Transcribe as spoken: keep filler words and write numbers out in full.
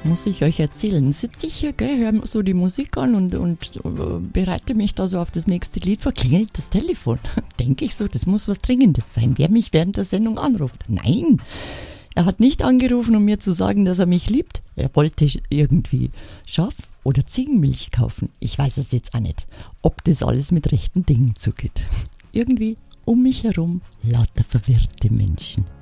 muss ich euch erzählen. Sitze ich hier, gell, höre so die Musik an und, und äh, bereite mich da so auf das nächste Lied vor, klingelt das Telefon. Denke ich so, das muss was Dringendes sein, wer mich während der Sendung anruft. Nein, er hat nicht angerufen, um mir zu sagen, dass er mich liebt. Er wollte irgendwie Schaf- oder Ziegenmilch kaufen. Ich weiß es jetzt auch nicht, ob das alles mit rechten Dingen zugeht. Irgendwie um mich herum lauter verwirrte Menschen.